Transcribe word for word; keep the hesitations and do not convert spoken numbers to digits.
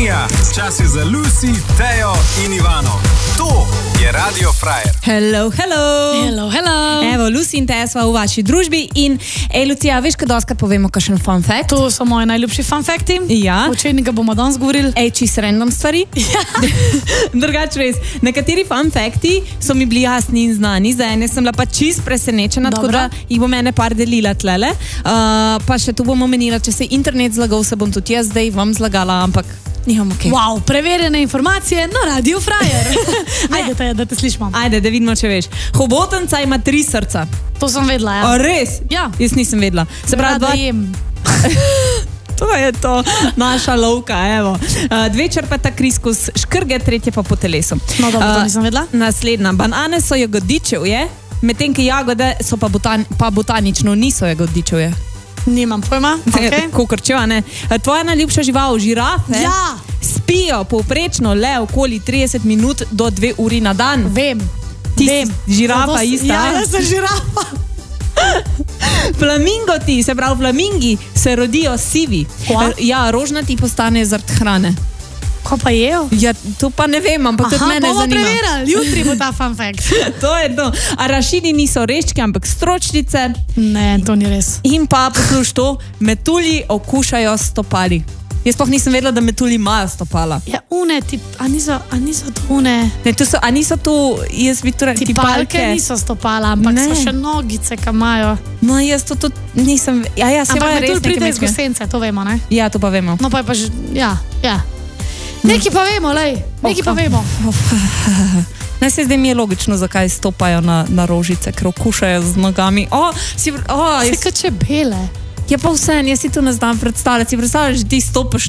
Mija, čas je za Lucy, Tejo in Ivano. To je Radio Frajer. Hello, hello. Hello, hello. Evo, Lucy in Teja sva v vaši družbi in, ej, Lucija, veš, kad doskrat povemo kakšen fun fact? To so moji najljubši fun facti. Ja. Učenega bomo danes govorili. Ej, čist random stvari. Ja. Drugač res, nekateri fun facti so mi bili jasni in znani, za ene sem bila pa čist presenečena, tako da jih bom ene par delila tlele. Uh, pa še tu bom omenila, če se internet zlagal, se bom tudi jaz zdaj vam zlagala, ampak niham ok. Wow, preverjene informacije na Radio Frajer. Ajde, Teja, da te slišimo. Ajde, da vidimo, če veš. Hobotenca ima tri srca. To sem vedela, ja. A res? Ja. Jaz nisem vedela. Se pravi, Rada dva... jem. To je to, naša lovka, evo. Uh, dve črpata kri skozi škrge, tretje pa po telesu. No, dobro, to nisem vedela. Uh, naslednja. Banane so jagodičevje, medtem ki jagode so pa, botan pa botanično niso jagodičevje. Nimam pojma. Okay. Kokorčeva, ne. Tvoja najljubša žival, žirafe, Ja. spijo povprečno le okoli trideset minut do dve uri na dan. Vem. Ti Vem. si žirafa Zato, ista. Ja, jaz sem žirafa. Flamingoti, se pravi flamingi, se rodijo sivi. Kva? Ja, rožnati postane zaradi hrane. Ko pa jejo? Ja, to pa ne vem, ampak tudi Aha, mene bomo zanima. preverili. Jutri bo ta fun fact. To je to. Arašidi niso reščki, ampak stročnice. Ne, to ni res. In pa, posluš to, metulji okušajo stopali. Jaz sploh nisem vedela, da metulji imajo stopala. Ja, une, tip, a niso, a niso to une... Ne, to so, a niso to, jaz bi torej, Tipalke tipalke. niso stopala, ampak Ne. so še nogice, ki imajo. No, jaz to tudi nisem, ja, ja, se Ampak imajo metulj res pride neke iz mečke. gosence, to vemo, ne? Ja, to pa vemo. No pa je pa že, ja, ja. Neki pa vemo, lej, neki pa vemo. Ne, se zdaj mi je logično, zakaj stopajo na, na rožice, ker okušajo z nogami. O, si, o, Se jaz, kot čebele. ja pa vse, jaz si to ne znam predstavljati. Si predstavljaš, da ti stopaš